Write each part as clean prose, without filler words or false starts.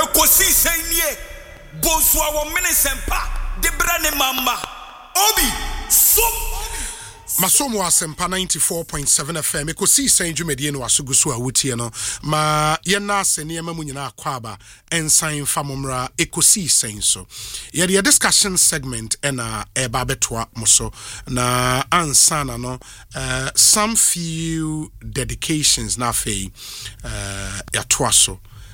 Ekosi senye bonswa wo minisempa de brane mama obi so Masomo Asempa 94.7 FM ekosi sen dwumedie no asoguso a wotie no ma ye na asene ma mu nyina akwaba ensan famomra ekosi sen so ye the discussion segment ena eba betwa moso na ansana no some few dedications na fei ya twaso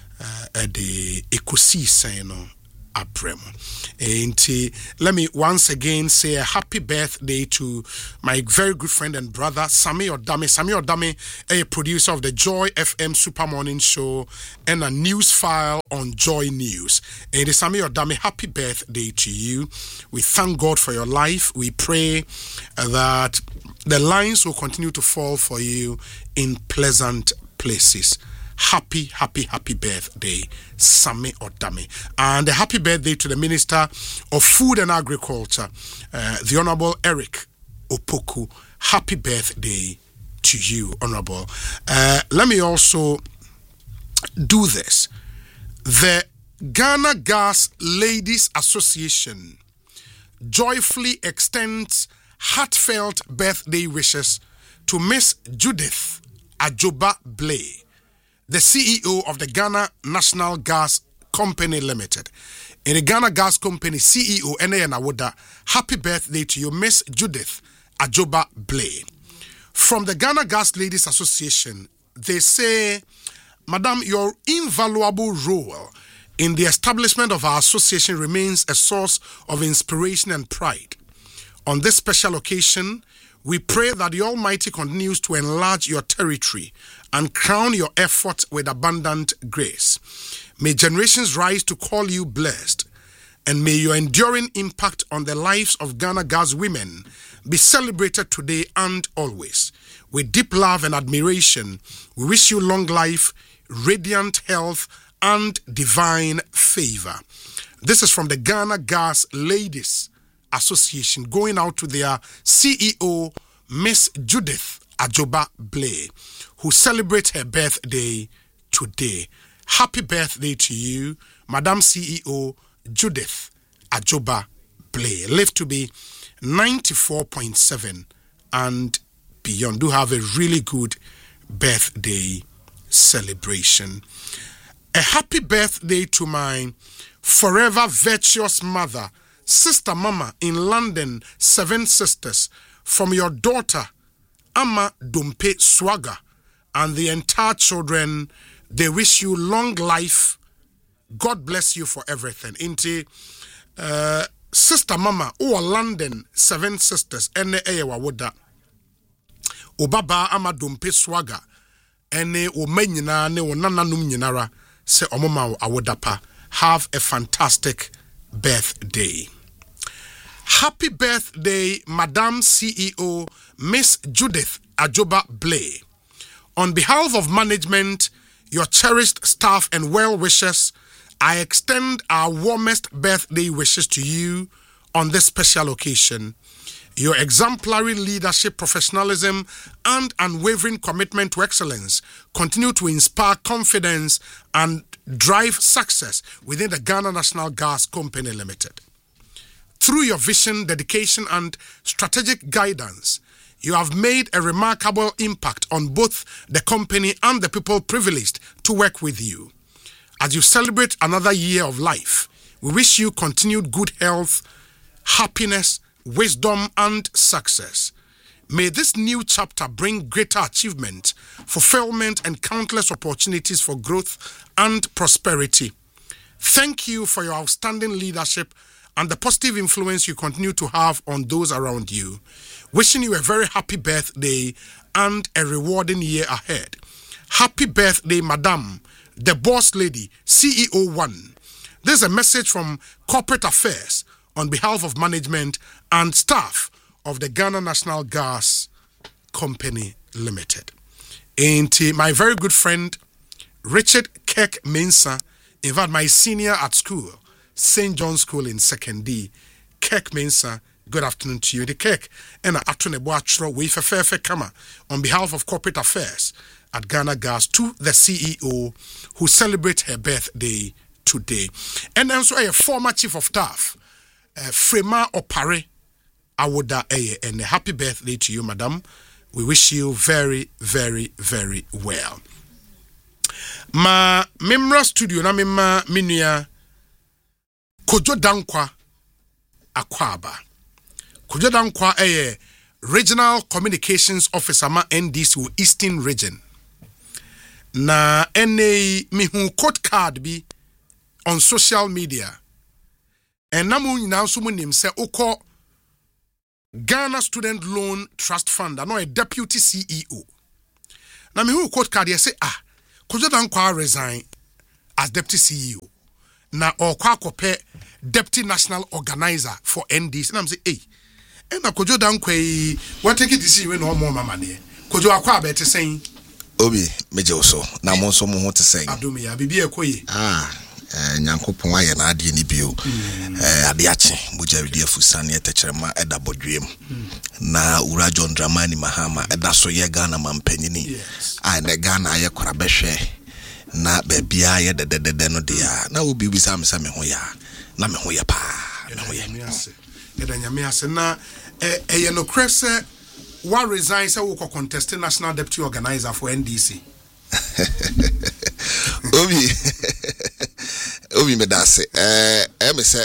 the ekosi sen no Abremo. And let me once again say a happy birthday to my very good friend and brother Sami Odame. Sami Odame, a producer of the Joy FM Super Morning Show and a news file on Joy News. And Sami Odame, happy birthday to you. We thank God for your life. We pray that the lines will continue to fall for you in pleasant places. Happy birthday, Sami Odame. And a happy birthday to the Minister of Food and Agriculture, the Honorable Eric Opoku. Happy birthday to you, Honorable. Let me also do this. The Ghana Gas Ladies Association joyfully extends heartfelt birthday wishes to Miss Judith Ajoba Blay, the CEO of the Ghana National Gas Company Limited. In the Ghana Gas Company CEO, N.A. Awoda, happy birthday to you, Miss Judith Ajoba Blay. From the Ghana Gas Ladies Association, they say, Madam, your invaluable role in the establishment of our association remains a source of inspiration and pride. On this special occasion, we pray that the Almighty continues to enlarge your territory and crown your efforts with abundant grace. May generations rise to call you blessed, and may your enduring impact on the lives of Ghana Gas women be celebrated today and always. With deep love and admiration, we wish you long life, radiant health, and divine favor. This is from the Ghana Gas Ladies Association, going out to their CEO, Miss Judith Ajoba Blay, who celebrates her birthday today. Happy birthday to you, Madam CEO Judith Ajoba Blay. Live to be 94.7 and beyond. Do have a really good birthday celebration. A happy birthday to my forever virtuous mother, Sister Mama in London, 7 sisters, from your daughter, Ama Dumpe Swaga, and the entire children. They wish you long life. God bless you for everything. Into Sister Mama, London, 7 sisters, Ene Ewa Woda, Obaba Ama Dumpe Swaga, Ene Omenyina, Ne Onananum Nyinara, Se Omoma Awodapa. Have a fantastic birthday. Happy birthday, Madam CEO, Miss Judith Ajoba Blay. On behalf of management, your cherished staff and well-wishers, I extend our warmest birthday wishes to you on this special occasion. Your exemplary leadership, professionalism, and unwavering commitment to excellence continue to inspire confidence and drive success within the Ghana National Gas Company Limited. Through your vision, dedication, and strategic guidance, you have made a remarkable impact on both the company and the people privileged to work with you. As you celebrate another year of life, we wish you continued good health, happiness, wisdom, and success. May this new chapter bring greater achievement, fulfillment, and countless opportunities for growth and prosperity. Thank you for your outstanding leadership and the positive influence you continue to have on those around you. Wishing you a very happy birthday and a rewarding year ahead. Happy birthday, Madam, the Boss Lady, CEO 1. This is a message from Corporate Affairs on behalf of management and staff of the Ghana National Gas Company Limited. And my very good friend, Richard Kirk Mensah, in fact, my senior at school, St. John's School in 2nd D, Kirk Mensah, good afternoon to you. The Kirk, and Atune Boachro, Wefe Kama, on behalf of Corporate Affairs at Ghana Gas, to the CEO who celebrates her birthday today. And also a former chief of staff, Frema Opare Awoda Eye, and a happy birthday to you, madam. We wish you very, very, very well. Ma memra studio na mema minua Kojo Dankwa Akwaba. Kojo Dankwa eye Regional Communications Officer ma NDC Eastern Region. Na ene mihu code card bi on social media. And namu nyina so munim se ukọ Ghana Student Loan Trust Fund ano a deputy CEO. Na mihu code card ye say Kojo Dankwa resign as deputy CEO. Na okwa akọpẹ deputy national organizer for NDC. Na I'm say and na Kojo Dankwa what take it to see when no more mama ne. Kojo akwa be te saying Obi meje so na mo so mo ho te saying. Adumi ya bibi ekoye. Nyankopon aye na ade ni bio. Ade ache boja wedi afusane etechirema eda bodwem. Na ura John Dramani Mahama eda so ye Ghana mampanyini. Na Ghana aye kwara behwe na bebia ye dedede no dia. Na obi bi sam me ho ya. Na me ho ya pa. Me ho ya. Eda nyame ase na ye no krese wa resign say we contest national deputy organizer for NDC. Obi me dase me say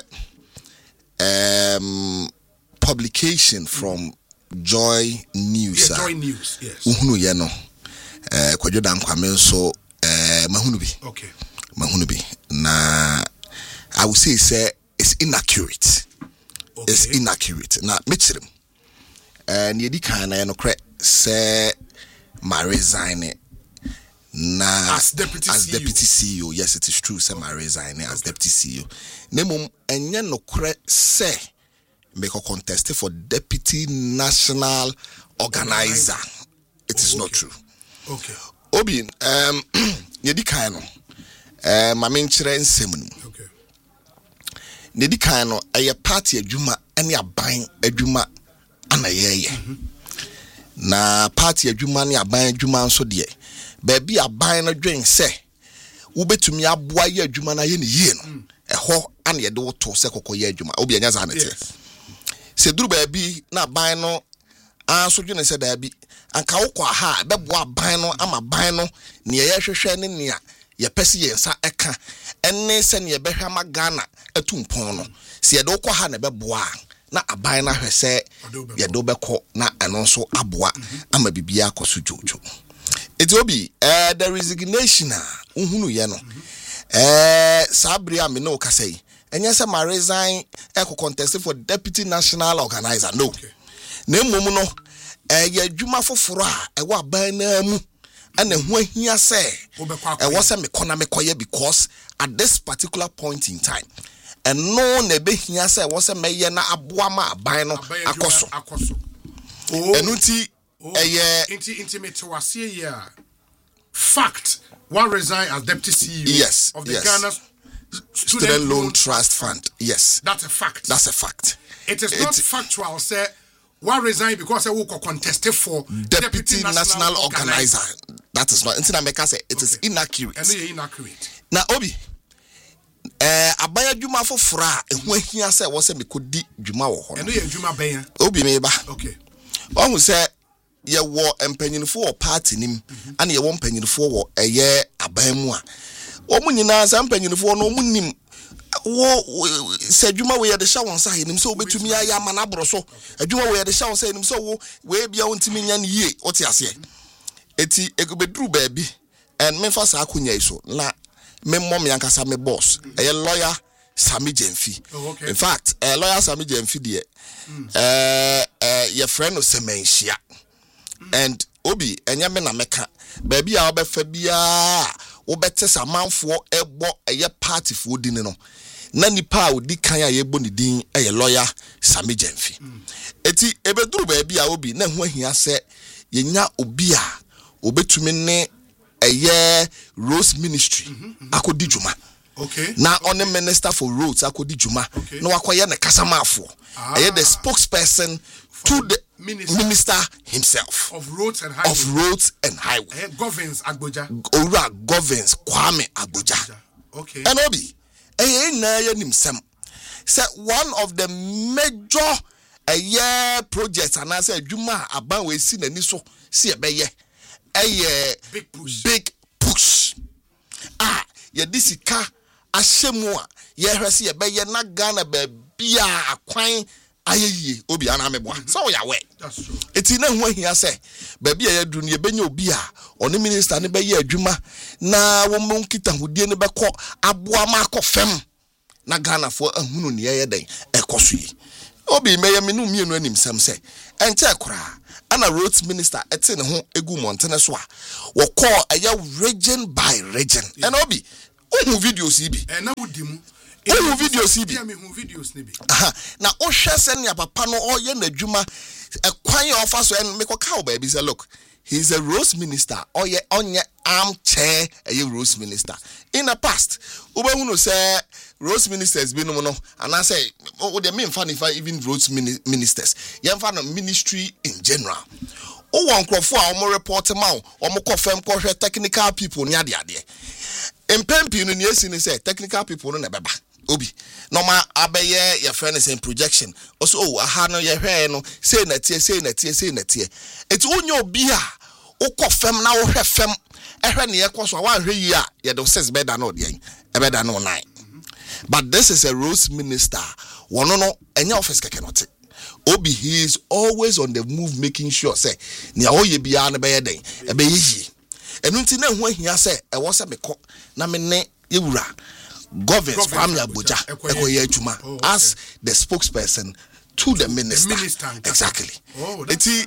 publication from Joy News. Yeah, Joy News, yes. Uhunu ye no Kojo Dankwa me so mahunu bi. Okay. Mahunu bi. Na I would say it's inaccurate. Okay. It's inaccurate. Na mechirim. And yedi kana no kre say my resign na as deputy CEO. Yes, it is true. Say my resign as deputy CEO. Nemum enye no kre say make a contest for deputy national organizer. It is not true. Okay. Obi yedi kana no ma menchire nsem no. Okay. Yedi kana no eye party adwuma ene aban adwuma ana yeye. Na party adwuma ne aban adwuma nso de baabi aban no dwen se wobetumi aboa ye adwuma na ye ne yie no eho ana ye de woto se kokoye adwuma obi anya za nete se duru baabi na aban no anso dwen se baabi anka wokọ aha beboa aban no ama aban no ne ye hwehwe ne ne ye pese ye nsa eka enne se ne ye behwa ma Ghana atumpon no se ye de wokọ ha na beboa na aban na hwese ye do beko na eno nso aboa ama bibia akoso jojo. It will be the resignation uhunu ye no sabri amino kasei enye se ma resign eko contest for deputy national organizer no na mmom no ye adwuma foforo a ewa aban na mu ana hu ahia se ewo se mekona mekoye because at this particular point in time and no na be hia se ewo se meye na aboa ma aban no akoso enuti intimate was here fact one resign as deputy CEO yes, of the Ghana Student Loan Trust Fund. Yes, that's a fact. That's a fact. It is not factual say one resign because I will contest for deputy national organizer. That is not until I make say it is inaccurate. And it inaccurate. Now Obi abaya dwuma fofora ehu ahia say wo say me kodi dwuma wo ho. And you dwuma ben. Obi me ba. Okay. One say ye wo empanyinfo wo party nim ana ye wo empanyinfo wo eye aban mu a wo nyina sa empanyinfo no mu nim wo se adwuma we ye de sha won sa nim so obetumi ya ama na boro so adwuma we ye de sha won sa nim so wo we bia wontimi nya ne yie ote ase eti egobedru baabi and me fa sa akonya iso na me mom yankasa me boss eye lawyer Sami Jemfi. Okay. In fact lawyer Sami Jemfi de your friend no semenhia. And Obi enya me na meka baabi a obefa bia obete samanfo ebo eye party fo din no na nipa a odi kan a yebo ni din eye lawyer Sami Jemfi. Eti ebeduru baabi a Obi na hu ahia se yenya obi a obetumi ne eye Rose Ministry akodi dwuma. Okay. Now on the Minister for Roads akodi dwuma no akoye ne kasamafo eye the spokesperson to the minister himself of roads and highway. Governs Agboja. Ora governs Kwame Agboja. Okay. And Obi na ya nimsem say one of the major projects and I say adwuma aban we si nani so see ebeye big push ye disika ahyemu a ye hwese ebeye na Ghana ba bia akwan ayeye obi ana meboa so ya we that's true eti na hu ahia say ba bia ya duru ne benya obi a one minister ne beye adwuma na wo monkita hodie ne beko aboa ma akofem na Ghana fo ahunu ne ye den ekoso yi obi meye menu mienu anim sam say enche kora ana roads minister ete ne ho egu montene so a wo call aya region by region and obi ohu videos ibi na wudimu ohu videos ibi me hu videos ne bi na o hwe se ne papa no oye na adwuma ekwan ofa so en me koka o ba bi say look he's a roads minister oye onye armchair a roads minister in the past ubahunu say roads ministers be no and I say they mean funny if even roads ministers ye fa no ministry in general o won krofo a o report ma o mo kofem ko hwe technical people ni ade empempi no ni esi ni say technical people no na beba obi no ma abeye your friend is in projection also aha no ye hwe no say na tie eti onye obi a o kofem na wo hwe fem ehwe ne ye koso a wan hwe yi a ye do 6 beda no de beda no 9 but this is a roads minister one no enya office keke note obi he is always on the move making sure say ne ahoye bia na be ye den e be yi enu nti na hu ahia say e wo se meko na me ne yewura governors family Abuja ekoye adwuma as the spokesperson to the minister exactly eti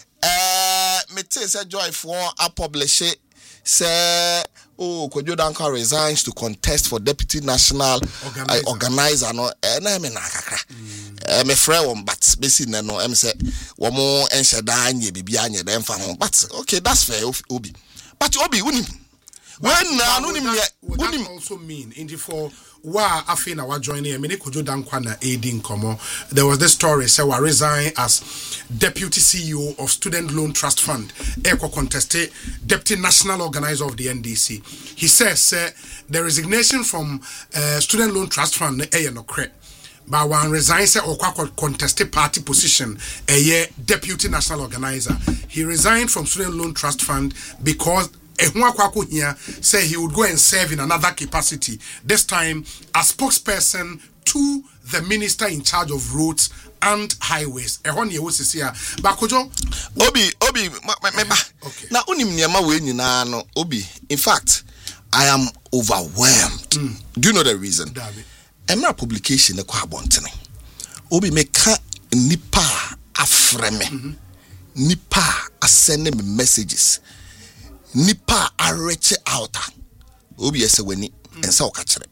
me tell say Joy for a publish say Kwadwo Dankwa resigns to contest for deputy national organizer no na me na kakra me frɛ won but besi na no em say wo mo enhyeda anye bibia anye dem fa ho but okay that's fair obi but obi unim when na no nim unim also mean in the for wa afina wa join here me Kwadwo Dankwa na aiding komo there was this story say wa resign as deputy CEO of Student Loan Trust Fund eko contested deputy national organizer of the NDC. He says the resignation from Student Loan Trust Fund no cre but one resign say or contested party position a deputy national organizer. He resigned from Student Loan Trust Fund because here say he would go and serve in another capacity, this time as spokesperson to the minister in charge of roads and highways. Ehon ye wo sisi a ba Kojo obi meba na unim niema we nyina no obi in fact I am overwhelmed. Do you know the reason? Emra publication e kwa abontene obi meka nipa afreme nipa asend me messages nipa areche outa obi yese wani ensa okachire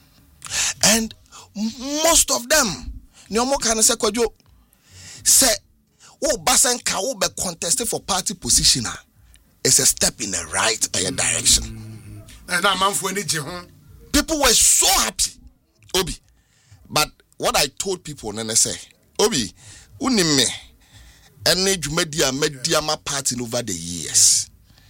and most of them ni omo kan se Kwadwo say wo basen ka wo be contested for party position is a step in the right direction and that man for any ho people were so happy obi but what I told people na say obi unim me ene dwumadia media ma party over the years.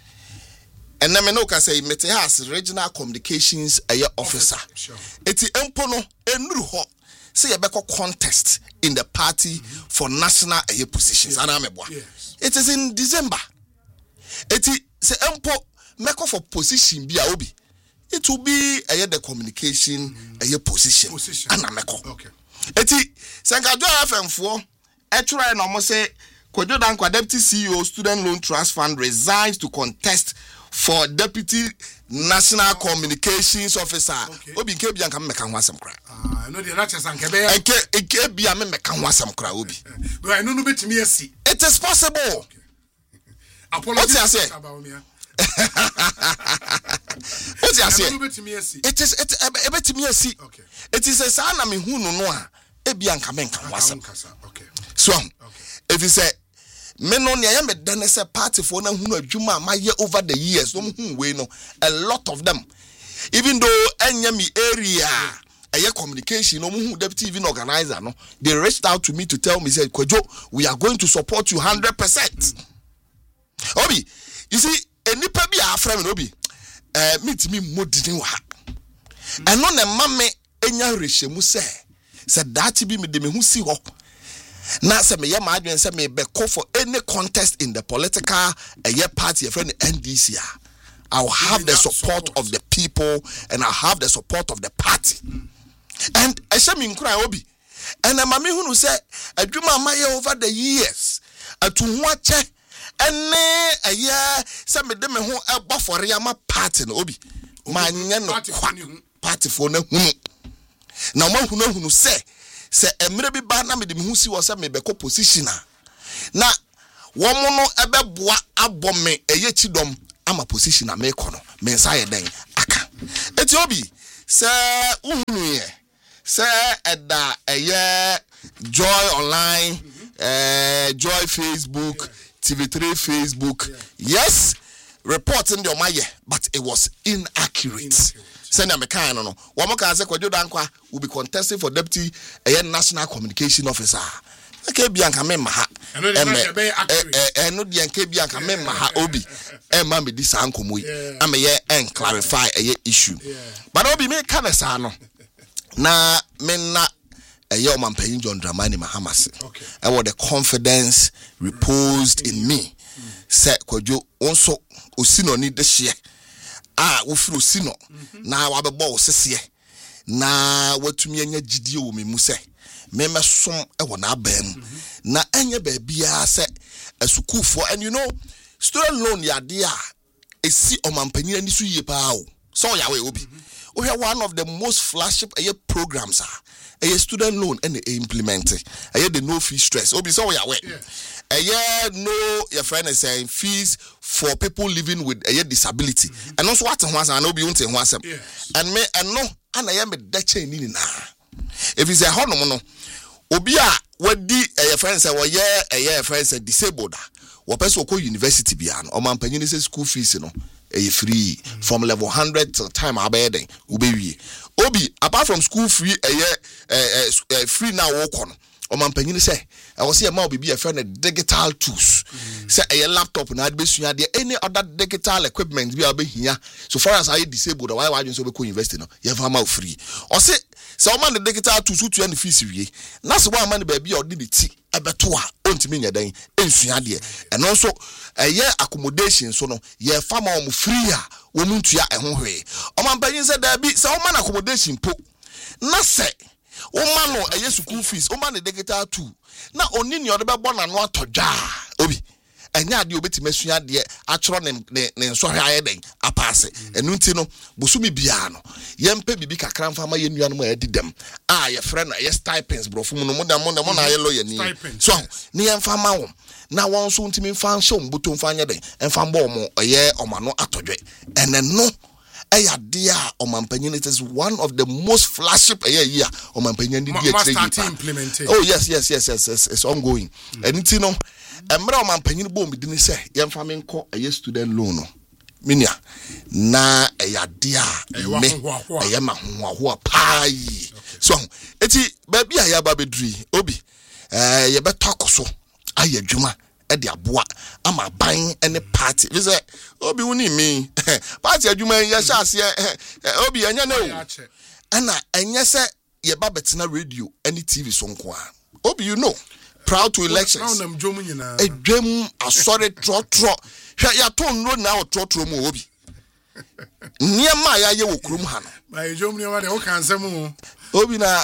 And then I can say Mete has regional communications officer. Eti empo no enuru ho say yebeko contest in the party for national positions. Yes. It is in December. Eti say empo meko for position bi a obi. It will be the communication position. Anameko. Okay. Eti Sankajo FM for try no mo say Kwadwo Dankwa deputy CEO Student Loan Trust Fund resigns to contest for deputy national communications officer. Obi nke bia nka meka ho asem kra. No the lectures anke be. Nke bia me meka ho asem kra obi. But I no betimi asi. It is possible. Apologies. What you say? What you say? It is betimi asi. Okay. It is a sa na me hu no a e bia nka me nka ho asem. Okay. So, if you say me no ne ya me dane se party for na hunu adwuma ma ye over the years no hu we no a lot of them even though enya me area communication no hu deputy even organizer no they reached out to me to tell me say Kwadwo we are going to support you 100%. Obi you see enipa bi afra me obi meet me modin wa eno na ma me enya rehemu se that be me de me hu si ho na se me ye ma adwen se me be call for any contest in the political party a friend NDC I'll have the support of the people and I'll have the support of the party. And I say me nkura obi. And mama hunu say adwuma maye over the years. Atu wache ene say me de me ho ebo for yama party no obi. Ma nye no party for na hunu. Na ma hunu say emre bi ba na me de me hu si wo say me be ko position na wo mo no ebeboa abome chidom ama position na me kono me nsa ye den aka etiobi se uhunu ye se eda Joy Online Joy Facebook TV3 Facebook yes reporting the omaye but it was inaccurate send am kan no wo mo kan se Kwadwo Dankwa will be contesting for deputy national communication officer okay bianca memma ha eno de anka bianca memma ha obi ma me di san komo yi ameye clarify issue but obi me kana sa no na menna Omampanyin John Dramani Mahama se the confidence reposed in me say Kwadwo onso osino ni de hye wo firi osino na wabebo osese na watumi anya gidie wo me mu se meme som na abam na enye ba bia se asukufo and you know student loan ya de a esi Omampanyin ani so yie pa o so ya we obi we are one of the most flagship programs student loan and implement the no fee stress obi so ya we no your friend is saying fees for people living with disability and also what one and obi unte ho asem and me and no ana me de chain ni na if is a hono no obi a wadi your friend say we your friend say disabled wo person ko university bia no Omampanyin say school fees no free from level 100 to time abeden ubewie obi apart from school free free now work on Omampanyin say I was here ma obi be a friend digital tools say laptop na adbesua de any other digital equipment be abehia so far as I disabled why you so be ko university no you have ma free or say so man the digital tools to any fees wie na so one man ba bia odinity ebeto a ontimi nya dan ensua de and also accommodation so no ye fama om free a wo muntua eho hwe Omampanyin say da bi say man accommodation po na say o man no school fees o man the digital tool na oni ni odebebo na no atodwa obi enya de obetima sua de achoro ne nsohwe ayeden apase enu nti no bosumi bia no yempe bibi kakra mfa ma yenua no ma adidem ye friend ye stipends bro fu no mo na ye lawyer ni so ni yemfa ma wo na won so ntimi mfa nso mbuto mfa anya den mfa mbo mo omano atodwe eneno dia Omampanyin it is one of the most flagship year Omampanyin did oh yes it's ongoing and you know emre Omampanyin bo mi dini say yemfa me nko student loan no minia na dia me mahwa pai so eti ba bia ya ba bedri obi ye betokoso ayadwuma de aboa ama ban ene party we say obi woni mi party adwuma ya sha ase obi anya na o ana anya se ye ba betina radio any TV so nko a obi you know proud to elections edwam asore trotro ya ton no na trotro mu obi niema ya ye wokurum ha no ba edwam ni wa de o kan semu obi na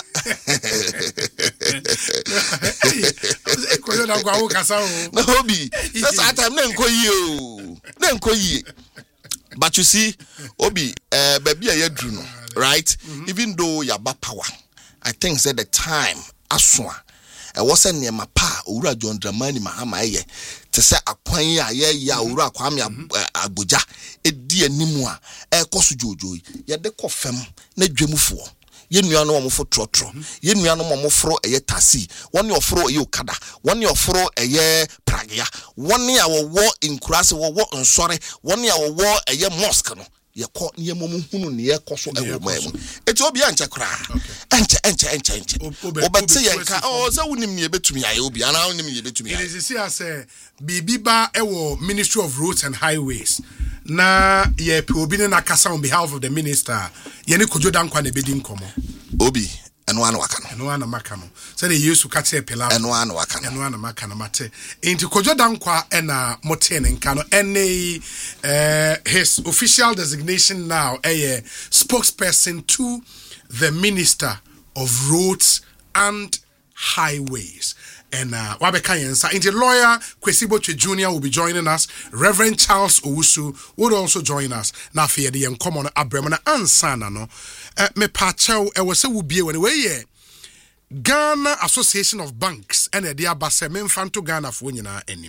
Kwadwo Dankwa wo kasa o no obi that's that time na nkoyi but you see obi baby ya dru no right even though ya ba power I think said the time aswa was a niema pa owura John Dramani Mahama ye te se akwan ya ya owura Kwame Abuja edi animu a ekoso jojoyi ye de kofem na dwemufo yenua no omofo trotro yenua no omofro taxi woni ofro okada woni ofro pragya woni awo inkurase wo nsore woni awo mosque no ye ko ye momu hunu ne ye koso mamu eti obi anche kra enche obetse ye nka za wonim ne betumi aye obi ana wonim ye betumi aye it is see as bibiba ewo Ministry of Roads and Highways na ye pe obi ne nakasa on behalf of the minister ye ne Kwadwo Dankwa na bedi nkomo Obi and one wakano. And one makano. So they used to catch a pillar and one wakano. And one makano mate. Into Kojo Dankwa and Moten and Kano. And his official designation now a spokesperson to the Minister of Roads and Highways. And Wabeka Yensa. Into lawyer Kwesibo Jr. will be joining us. Reverend Charles Owusu would also join us. Now for the uncommon Abremana and Sana no. Me pacho e wose wo bie when we Ghana Association of Banks and the abase memfanto Ghana fo nyina anim.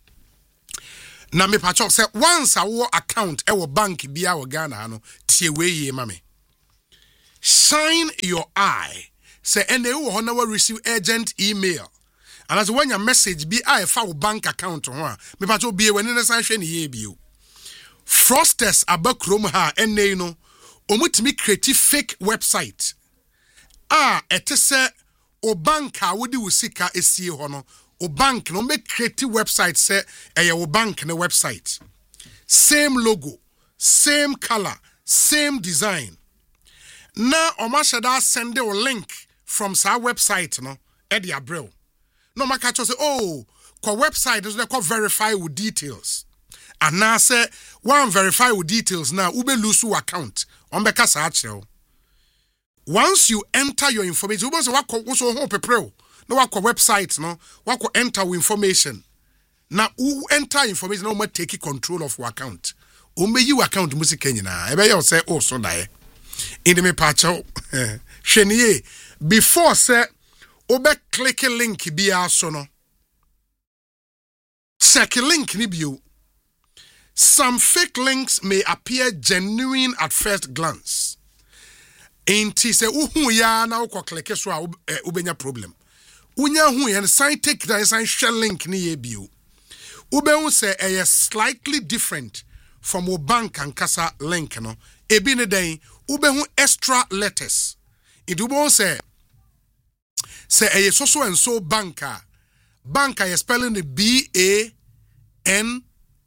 Na me pacho say once awo account e wo bank bia wo Ghana no tie we ye mame. Shine your eye. Say and they wo na receive urgent email. And as when your message be I fa wo bank account ho a me pacho bie when ne san hwe ne ye bio. Frosters abakrom ha enne no omutimi create fake website etese o bank a wodi usika esie ho no o bank no make create website say eye o bank na website same logo same color same design na o ma shada send a link from sa website no e dia brew no maka cho say oh kwa website is they verify with details and now say one verify with details now ube lose your account. Once you enter your information, you must website, no, enter information. Now, who enter information, no must take control of your account. You account music Kenya. I say, oh, so die. In the me pacho, Sheniye, before say, obe click a link be also no. Check a link ni bio. Some fake links may appear genuine at first glance. Inti se uhu ya na uko kleke so a ubenya problem. Unya hu ya sign take that sign share link ni ye bio. Ube se a slightly different from o bank and kasa link no. Ebi ne den ube hu extra letters. Ube se a so and so banker. Banker is spelling the BANK.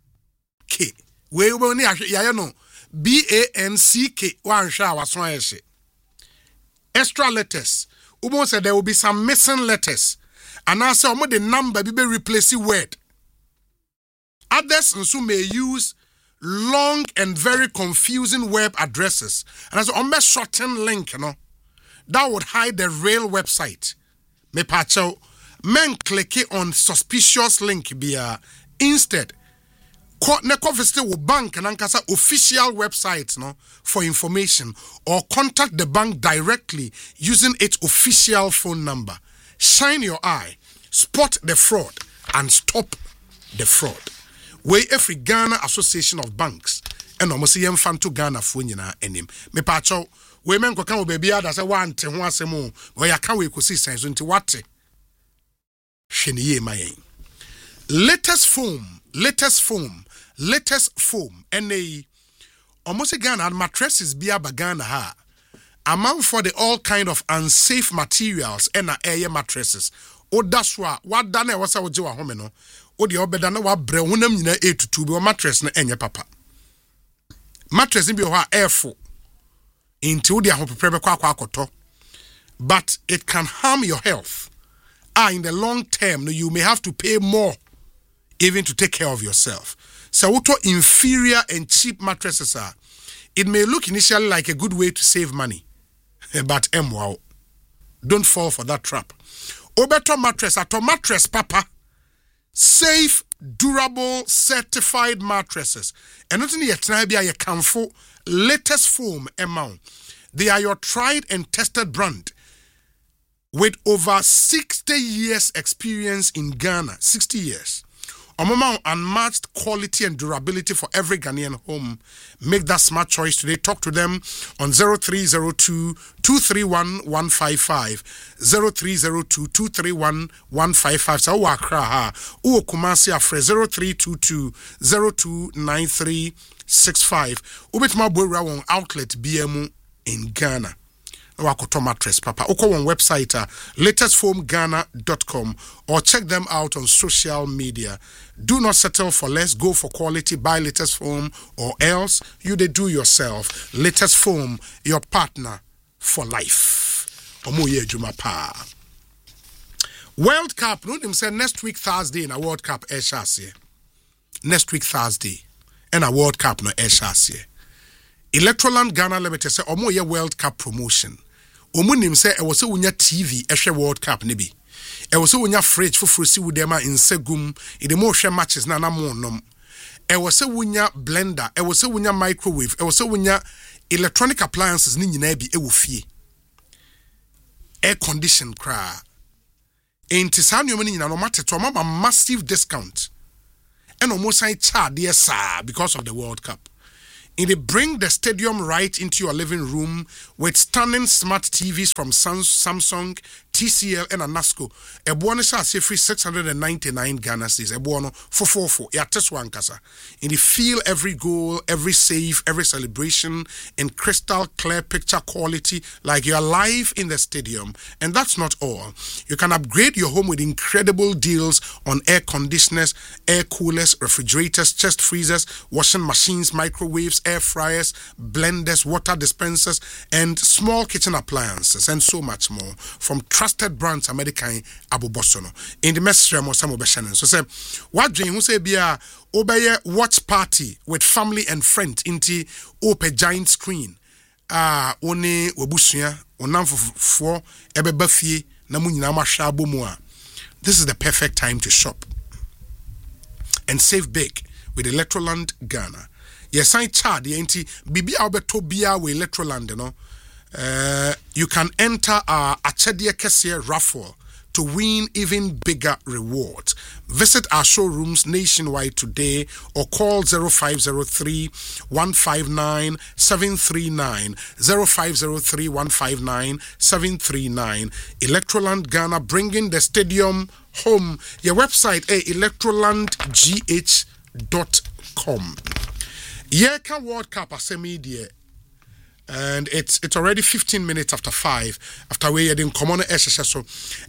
We will ni ya no BANCK one sha was extra letters. Ubon said there will be some missing letters. And I say the number be replace word. Others also may use long and very confusing web addresses. And as a shorten link, that would hide the real website. Me pacho men click on suspicious link instead. Visit the bank and ankasa official website for information or contact the bank directly using its official phone number. Shine your eye, spot the fraud, and stop the fraud. We every Ghana Association of Banks and almost yemfanto Ghana phone nyina enim. Me pacho we men ko kan wo baby ada say wante ho asemo we ya kan we ko si sense nti wate. Sheniye mayen. Latest foam NAE almost Ghana and mattresses be aba Ghana ha amount for the all kind of unsafe materials and air mattresses o daswa what done was a woje wa home no o de obeda na wa bre honam nyina etutu bi o mattress na enye papa mattress bi o ha airful into o de ahopepe be kwa akoto but it can harm your health in the long term you may have to pay more even to take care of yourself. So auto inferior and cheap mattresses are. It may look initially like a good way to save money, but wow, don't fall for that trap. Obeto mattress, ato mattress papa, safe, durable, certified mattresses. And not only yet a comfort, latest foam amount. They are your tried and tested brand with over 60 years experience in Ghana. 60 years. Unmatched quality and durability for every Ghanaian home. Make that smart choice today. Talk to them on 0302 231 155 0302 231 155. So Accra ha o Kumasi afre 0322 029365. Ubetma Bora won outlet BMU in Ghana. Wakoto mattress papa. Oko on website latestfoamghana.com or check them out on social media. Do not settle for less. Go for quality. Buy Latest Foam or else you they do yourself. Latest Foam, your partner for life. omo ye adwuma pa. World Cup no dem say next week Thursday in a World Cup eshase. Next week Thursday and a World Cup no eshase. Electroland Ghana Limited say omo ye World Cup promotion. Omo nim say e wo se wonya TV ehwe World Cup ne bi. E wo se wonya fridge foforo si wo dem a insegum e de mo hwe matches na na mo nom. E wo se wonya blender, e wo se wonya microwave, e wo se wonya electronic appliances ni nyina bi e wo fie. Air condition kra. Enti sa nneoma ni nyina no mateto ma massive discount. And almost sign charge dear sir because of the World Cup. And they bring the stadium right into your living room with stunning smart TVs from Samsung, TCL, and Anasco. A bonus is free 699 Ghana cedis. A bonus for yeah, test one kasa. And they feel every goal, every save, every celebration in crystal clear picture quality, like you're live in the stadium. And that's not all. You can upgrade your home with incredible deals on air conditioners, air coolers, refrigerators, chest freezers, washing machines, microwaves, air fryers, blenders, water dispensers, and small kitchen appliances, and so much more from trusted brands American Abubosono. In the message mo some obeshanen. So say what dream who say bia obeye watch party with family and friends into open giant screen. One wabusua onamfo ebeba fie na mu nyina ma hwa abomu a. This is the perfect time to shop and save big with Electroland Ghana. Yes, I charge the anti Bibi Alberto Bia with Electroland, no. You can enter our Achedia Kessie raffle to win even bigger rewards. Visit our showrooms nationwide today or call 0503 159 739 0503 159 739. Electroland Ghana, bringing the stadium home. Your website electrolandgh.com. Yeka World Cup asemi and it's already 15 minutes after 5 after we had in common SSS. So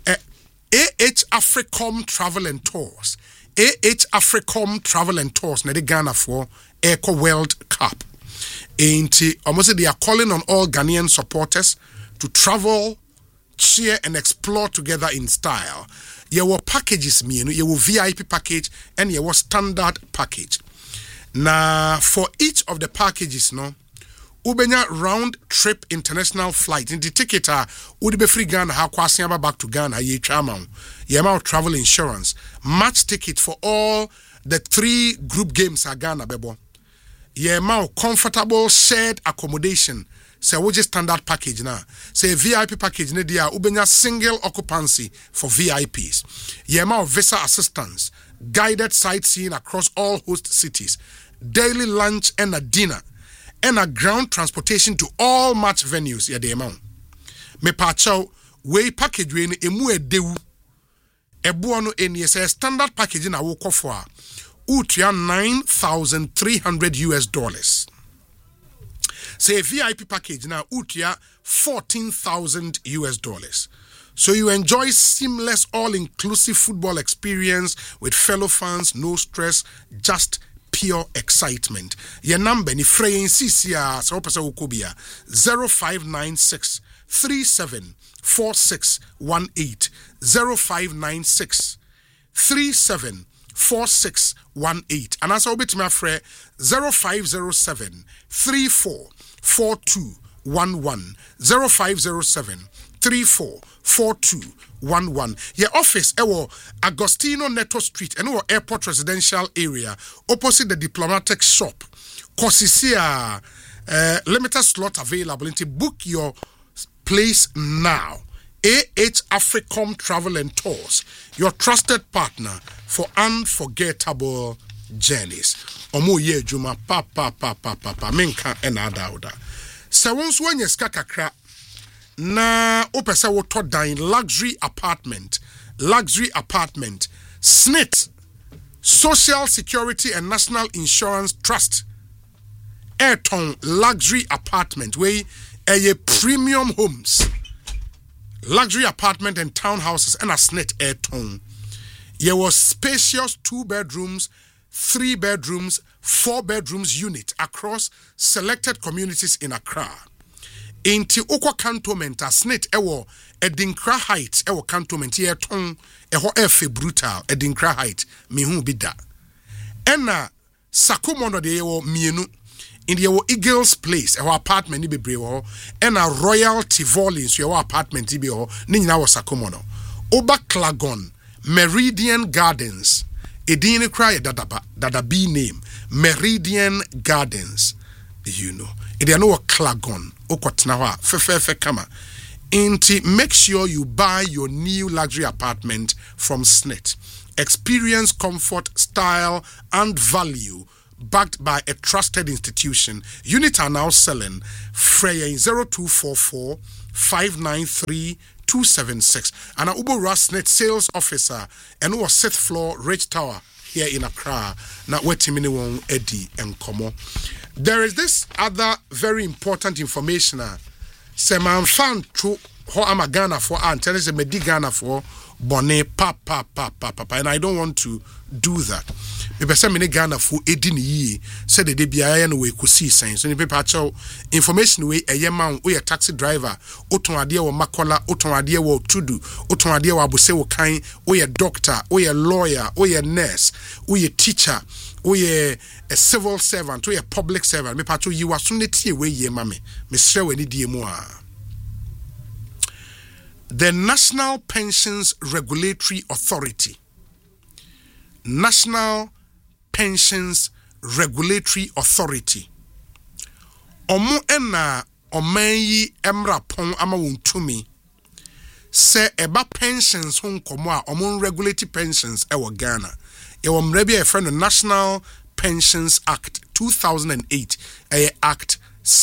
Africom Travel and Tours Travel and Tours na de Ghana for Eco World Cup. And almost they are calling on all Ghanaian supporters to travel, cheer and explore together in style. Your packages your VIP package and your standard package. Now, for each of the packages, no, ubenya round trip international flight. In the ticket, would be free Ghana, how kwasiaba back to Ghana, ye chama, yema travel insurance, match ticket for all the 3 group games at Ghana, bebo. Yema comfortable shared accommodation. Say we just standard package now. Say VIP package ne dia ubenya single occupancy for VIPs. Yema visa assistance, guided sightseeing across all host cities, daily lunch and a dinner, and a ground transportation to all match venues. Ya de amount. Me pachow we package we emu edewu. Ebuano eni say standard package na wo kofo utria $9,300. Say VIP package now utria $14,000. So you enjoy seamless all-inclusive football experience with fellow fans, no stress, just pure excitement. Your number ni frey CCR so pesa ukobia 0596 374618 0596 374618 and as obit my frey 0507 344211 0507 344211. Your office ewo Agostino Neto Street and our airport residential area opposite the diplomatic shop. Kosisia limited slot available. To book your place now. Africom Travel and Tours, your trusted partner for unforgettable journeys. Omo ye juma pa menka enadauda. Se wonso anya ska kakra na opese wo to dan luxury apartment SNIT Social Security and National Insurance Trust Airton luxury apartment wey a premium homes luxury apartment and townhouses and a SNIT Airton. There was spacious 2 bedrooms, 3 bedrooms, 4 bedrooms unit across selected communities in Accra. Inti okwa cantonment snit ewo Edinkra Heights ewo cantonment ye ton eho efe brutal Edinkra Heights mehu bi da. Ena Sakumono de ewo mienu in the Eagles Place ewo apartment ni bebre wo ena Royal Tivoli so ewo apartment bi ho ni nyina wo Sakumono. Oba Klagon Meridian Gardens edin cry dadabi name Meridian Gardens you know it dey no Klagon okotena ho a fefe kama inti make sure you buy your new luxury apartment from SNIT. Experience, comfort, style and value backed by a trusted institution. Units are now selling Freya in 0244 593 276 and a Ubo Rasnet sales officer and who was 6th floor Ridge Tower here in Accra. Now wetimini won Eddie and Komo. There is this other very important information. Seman fan to ho ama Ghana for and tell us a medi Ghana for bone papa and I don't want to do that. Me say me Ghana for edin yi said the bia no we kusi sen so ni paper chow information we man we a taxi driver oton ade wo makola oton ade wo tudu oton ade wo abose wo kan we a doctor we a lawyer we a nurse we a teacher we a civil servant we a public servant me pacho yi waso ne tie we ye ma me share we ni die mu a. The National Pensions Regulatory Authority. National Pensions Regulatory Authority. Omo ena omanyi emra pon ama wontumi. Se eba pensions hon komo a omo regulatory pensions ewo Ghana. Ewo mrebi e friend National Pensions Act 2008 Act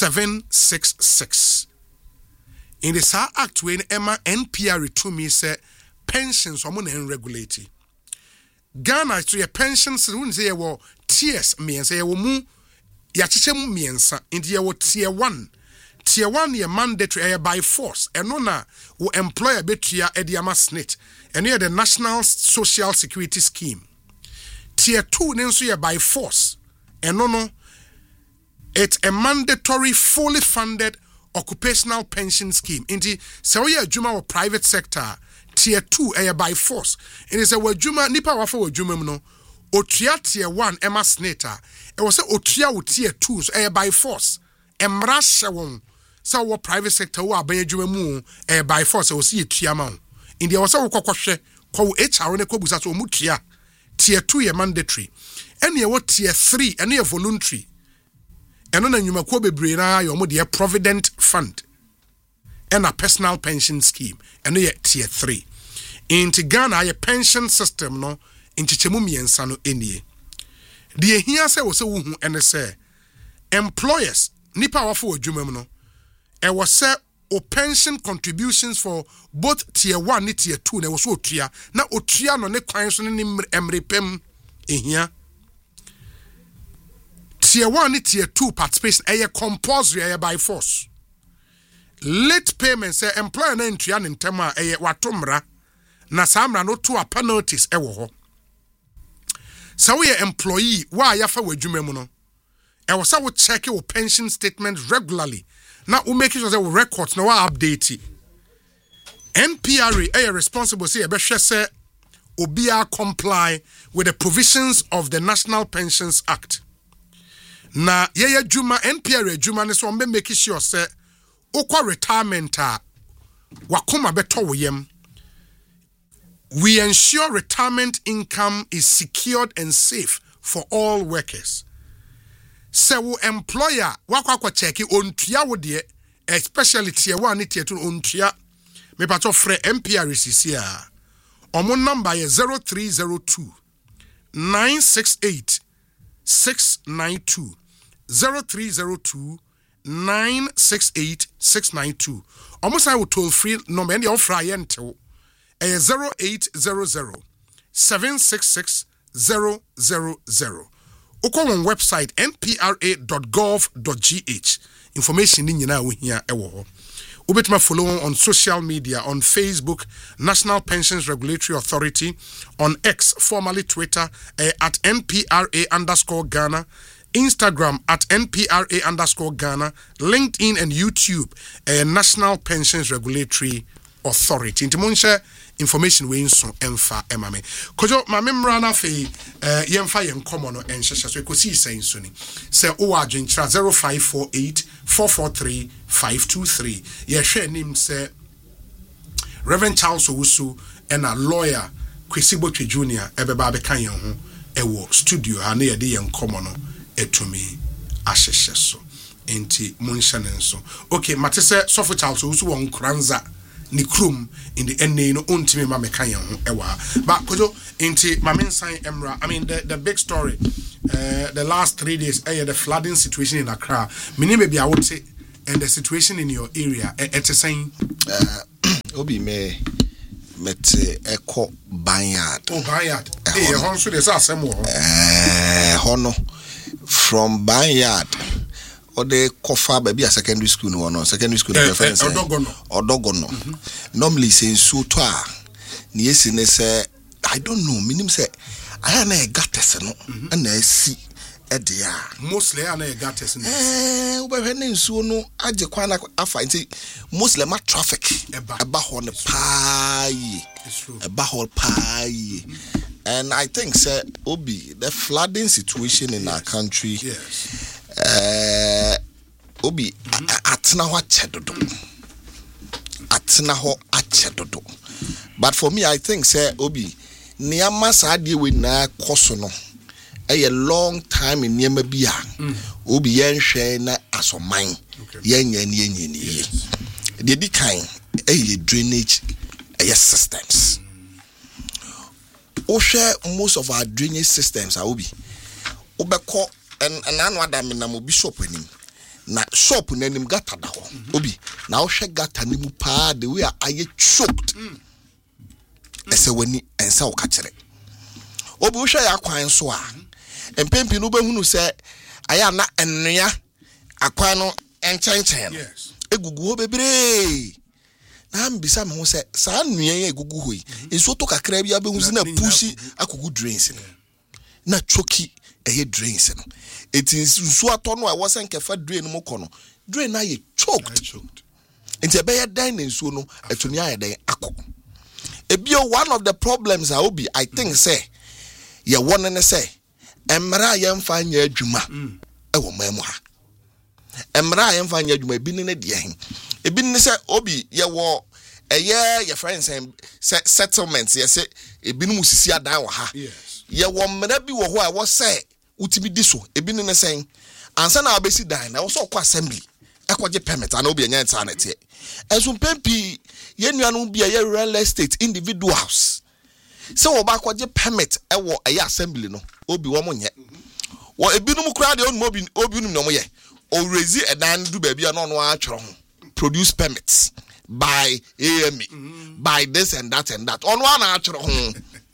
766. In the SAR Act when Emma NPR to me say pensions are regulate. Ghana to your pensions wouldn't say well tiers me and say mu yachichem miensa in the tier 1. Tier 1 ye mandatory by force and no will employ a betia ediama snit and near the National Social Security Scheme. Tier 2 nenso by force and no it's a mandatory fully funded occupational pension scheme. Inti se we adwuma wo private sector tier 2 by force. It is a wadwuma nipa wafa wadwuma mu no otua tier 1 ema senator. E wo se otua wo tier 2 so by force. Emra hye won se wo private sector wo aban adwuma mu by force wo se etua ma wo. Indi wo se wo kokohwe ko HR ne kobusa so mutua tier 2 ye mandatory. Ene wo tier 3 ene ye voluntary. Eno na nyuma ko bebre na yo mo de provident fund and a personal pension scheme eno ye tier 3 in Ghana ye pension system no nchichemu miensa no enie de ehia se wo se wo hu ene se employers nipa wafo adwuma mu no e wo se o pension contributions for both tier 1 and tier 2 na wo so otua na otua no ne kwan so ne emrepem ehia. Tier 1 and tier 2 participation compulsory by force. Late payments employer na ntua ne ntem a watomra na samra no to a penalties ewo ho. So we employee wa yafa wadwuma mu no. E sa wo check your pension statement regularly. Na we make sure that we records na wa update. NPRA responsible say e be hwe say obia comply with the provisions of the National Pensions Act. Na yeye juma NPR juma ne so make sure say okwa retirement a wakoma beto wo yem. We ensure retirement income is secured and safe for all workers. So wo employer wakwa check ontua wo de especially tier 1 and tier 2 ontua me pato frɛ NPR CC a omo number ye 0302 968 692 0302 968 692. Almost I will toll free number and your fry until 0800 766 000. Oko on website npra.gov.gh. Information in yana we here ewo. Ubetima follow on social media on Facebook, National Pensions Regulatory Authority, on X, formerly Twitter, at NPRA_Ghana. Instagram at NPRA_Ghana, LinkedIn and YouTube, National Pensions Regulatory Authority. Inti monshare information we nso emfa emame. Kojo ma memra na fe yemfa yen komo no enhyehye so ekosi sen so ni. Se o adwenkyra 0548 443 523. Ye hwe nim se Reverend Charles Owusu and a lawyer Kwesi Botwe Jr. ebeba be kan yen ho ewo studio ha na ye de yen komo no etumi ahyehye so. Enti monhye ne nso. Okay, matese Sofo Charles Owusu won Kranza ni krum in the NA no untimi ma meka yen ho ewa. But kojo enti mamensan emra. I mean the big story the last 3 days the flooding situation in Accra. Mini maybe I would say and the situation in your area it's saying obi me mete eko Banyard. Oh Banyard. Eh honso dey say asem wo. Hono from Banyard or the Kofa baby a secondary school no secondary school reference Odogono. Normally say so to ni esi ne say I don't know minim say I na gates no na si e dia mostly na gates no we be ne nsuo no age kwan na afa nti mostly ma traffic eba ho ne pai eba ho pai. And I think say obi the flooding situation in our country obi atena ho achedodo but for me I think say obi niama saade we na koso no a long time in niama bia obi yenhwe na asoman yenya ni the di kan drainage systems most of our drainage systems are obi obeko and anu adam na mo bishop anim na shop na anim gata da ho obi na wo hwe gata ni mu pa the way aye choked ese wani ensa wo ka kire obi wo hwe ya kwan so a empempi no behunu se aya na enua akwan no enchenchen egugu ho bebre na mbisa me ho se sa nua ya egugu ho yi enso to kakra bia behu se na pushi akogu drains na choki eye drains no etinsu ato no a wo se nkefa drain mu kono drain na ye choked enti ebe ya dan na nsuo no atuni aye dan akọ ebio one of the problems I obi I think say ye won ne say emra ye mfa nya adwuma e wo mamu ha emra ye mfa nya adwuma ebi ne de hen ebi ne say obi ye wo eye your friends settlements ye say ebi no musisi adan wo ha ye wo mra bi wo ho a wo say utimi di so ebi ne say ansa na abesi dan na wo so kwa assembly ekwaje permit ana obi anya internet ye enso pempi ye nuanu bia ye real estate individuals se wo ba kwaje permit ewo eye assembly no obi wo monye wo ebinum kra de onum obi num no mo ye o raise edan du ba bia no no a tworo ho produce permits by AME by this and that ono na a tworo ho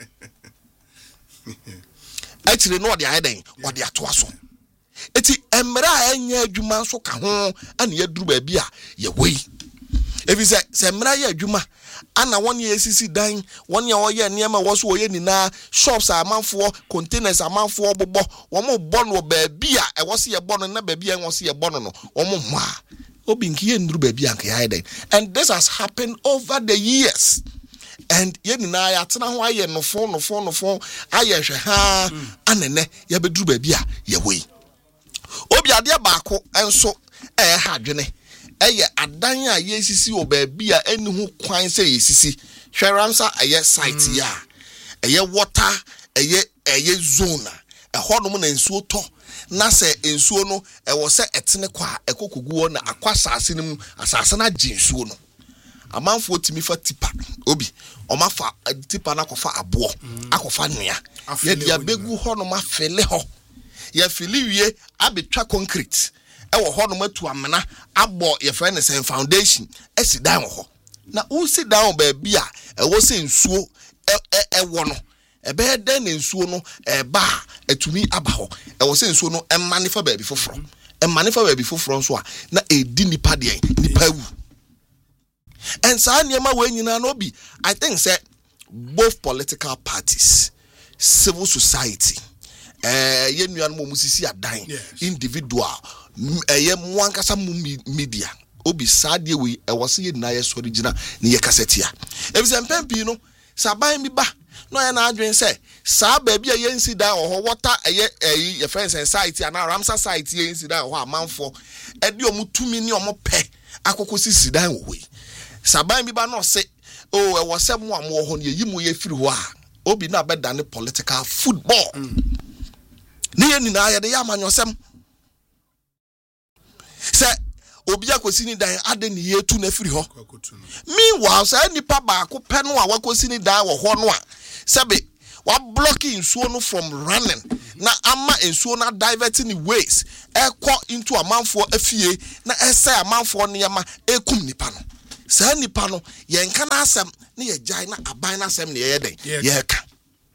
actually no de ayeden o de ato aso eti emra anya adwuma so ka ho ana ye duru ba bia ye wei ebi se emra ye adwuma ana won ye sisi dan won ye oye niam wo so oye nina shops amanfo containers amanfo bobo wo mo bo no ba bia e wo se ye bo no na ba bia wo se ye bo no wo mo ho a obi nki ye nduru ba bia nka ya den and this has happened over the years and ye nina ya tena ho aye no fo aye hwe ha anene ye beduru ba bia ye wei obi ade baako enso ha dwene eye adan a yesisi o ba bia eni ho kwan se yesisi hweramsa eye site ya eye water eye zone ehodom na nsuo to na se nsuo no ewo se etene kwa ekokuguo na akwa sase nim asase na jinsuo no amanfo timi fa tipa obi omafa tipa na kofa abo akofa nua ye dia begu ho no mafele ho ya filiwie abetwa concrete ewo ho no matu amena abo ye friend say foundation esi dan ho na u sit down ba bia ewo se nsuo ewo no ebe den nsuo no ba atumi aba ho ewo se nsuo no emmanifa ba bi foforo nso a na edi nipa de nipa wu and sa niema we nyina no bi I think say both political parties civil society ye nuan mo musisi adan individual ye mo ankasa mo media obi sadie we e wose ye na ye sori gina ne ye kasetia ebise mpempi no saban bi ba no ye na adwen se sa ba bia ye nsi dan ho water ye friends and site na Ramsar site ye nsi dan ho amanfo e de omutumi ne omope akoko sisi dan wo we saban bi ba no se e wose mo amo ho ne yi mo ye firi ho a obi na be dan political football ne ye ni na ye de ya amanyosem se obi akosi ni dan ade ni yetu na firi ho meanwhile say nipa ba ko pe no a wakosi ni dan wo ho no a sebe wa blocking nsuo no from running na ama nsuo na diverting the ways ekọ into amanfo afie na ese amanfo ne yama ekum nipa no say nipa no ye nka na asem ne ye jai na aban na asem ne ye den ye ka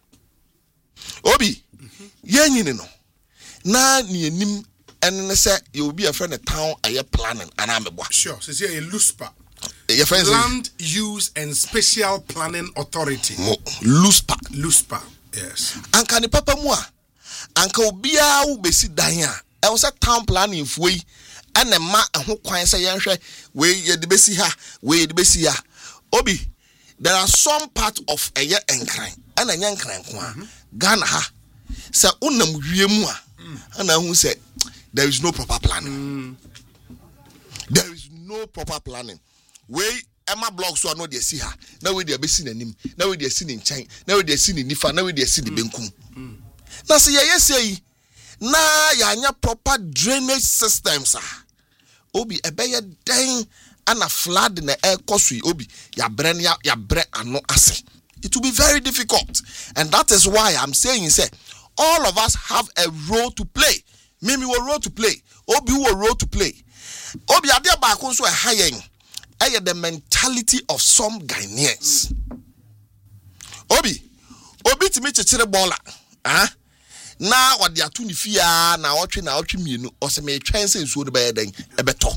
obi ye nyini no na ne enim and say you be a friend of town are planning and I'm a sure so see a LUSPA Land Use and Special Planning Authority LUSPA yes anka ni papa mu a anka obia wo besi dan a e wo say town planning fuyi ana ma ho kwan say yenhwe we ye de besi ha we ye de besi ha obi there are some part of eye enkran ana nya enkran ko a Ghana ha say unam wie mu a ana hu say there is no proper planning. There is no proper planning. We Emma blocks so no dey see her. Now we dey be seen anim. Now we dey seen in chain. Now we dey seen in nifa. Now we dey seen the benkum. Now say say na ya anya proper drainage systems ah. Obi ebeye den ana flood na air kosu obi ya bre ano ase. It will be very difficult. And that is why I'm saying say all of us have a role to play. Mimi will role to play. Obi will role to play. Obi ade ba ko so hayen. The mentality of some Ghanaians. Obi timi chechere bola. Ah? Na wade atu ni fia na otwe mienu o se me twen se nsuo de be den ebeto.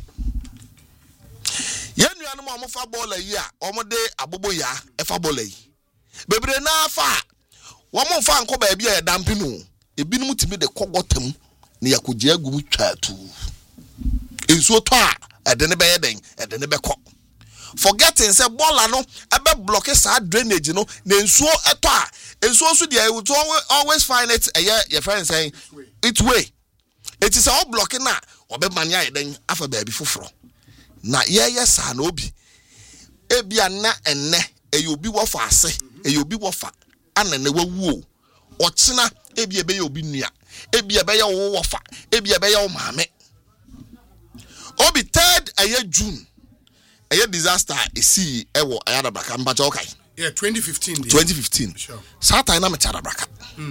Ye nuanu mo fa bola yi a omode abobo ya e fa bola yi. Bebre na fa. Wo mo fa nko ba bia e dampe no. Ebinum timi de kogotam. Ni yakujia gumu twatu enso to a edene be yeden edene be ko forgetting say bola no ebe block sa drainage no na enso eto a enso so there you always find it your friend saying it way it is all blocking na obemanya yeden afa ba bi foforo na ye sa na obi ebia na enne eyobi wo fa ase eyobi wo fa anane wawu o ochina ebia ebe obi nua ebia be ya wo wofa ebia be ya wo maame obi third aye June aye disaster esi ewo ayada braka mbacha okay 2015 sure satan na mechara braka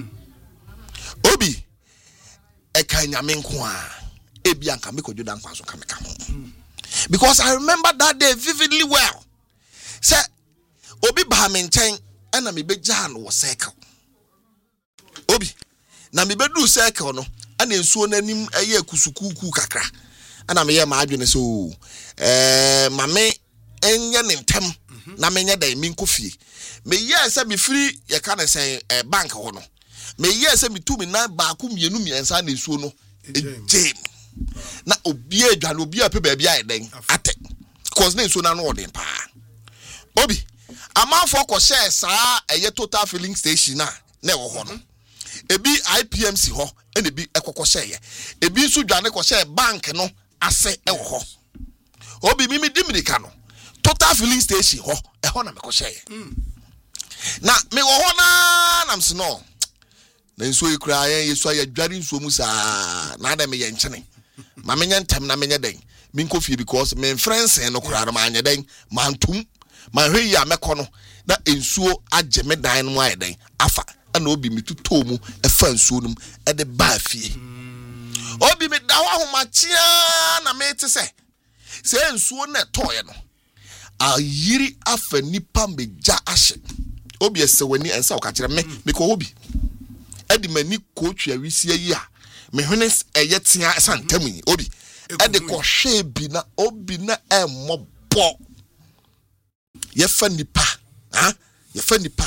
obi ekanyame nko a ebia nka mekojo dan kwanso kameka ho because I remember that day vividly well say obi ba me nchen ana me beja no wo circle obi na me bedu circle no ana ensuo nanim eye kusukuku kakra ana me ye ma adwene so mame enye ne ntem na menye dan mi nkofie me ye se me free ye ka na sen bank ho no me ye se me tu me na ba ku mienu miensa na ensuo no ejem na obi adwa na obi ape ba bia eden ate cause na ensuo na no odin pa obi amanfo ko share saa eye total filling station na wo ho no ebi IPMC ho ene bi ekoko share ebi nso dwane ko share bank no ase ewo ho obi mimi dimirika no total filling station ho e ho na me ko share na me wo ho na mse no na nso ekura yeso ya dware nso mu saa na da me ye nchene ma me nyentem na me nye den me nkofie because me friends no kura na ma nye den mantum ma hwe ya mekono na ensuo agye me dan no ayeden afa ana obi mituto mu efa nsuo num e de ba afie obi me da ho machia na me te se nsuo na toye no ayiri afa nipa meja ahye obi esewani ensa okakire me ko obi edi mani ko twa wisi ayi a me hwene eye tia santam yi obi edi ko hwe bi na obi na emmobo ye fa nipa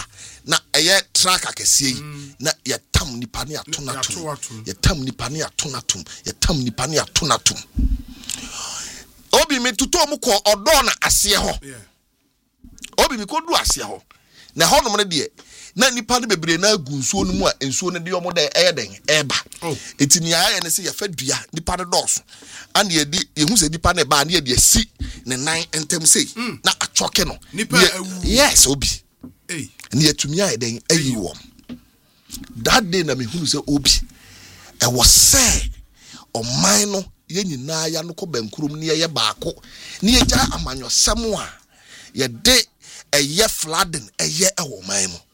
na ɛyɛ track akɛseɛ yi na yɛtam nipa ne atonatom yɛtam nipa ne atonatom yɛtam nipa ne atonatom obi me tuto mu kɔ ɔdɔ na aseɛ hɔ obi me kɔdu aseɛ hɔ na hɔ nom ne deɛ na nipa ne bebre na agu nsuo no mu a nsuo no de ɔmo da ɛyɛ den ɛba eti nia ayɛ ne se yɛfa dua nipa ne dɔɔso ane yɛdi yehu se nipa ne ba ne yɛdi asi ne nan ntem sei na atwɔke no nipa yes obi ne yɛtumi ayɛ den ayi wɔ that day na me hunu se obi ɛwɔ sɛ ɔman no yɛnyina ya no kɔ bankurum ne yɛyɛ baako ne yɛgya amanyɔsɛm a yɛde ɛyɛ flooding ɛyɛ ɛwɔ man mu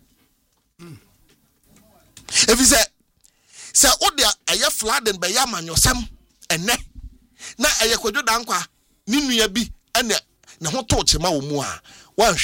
if you say ode ɛyɛ flooding bɛyɛ amanyɔsɛm ɛnɛ na ɛyɛ kwadwo dankwa ne nua bi ɛne ne ho to kyema wɔ mu a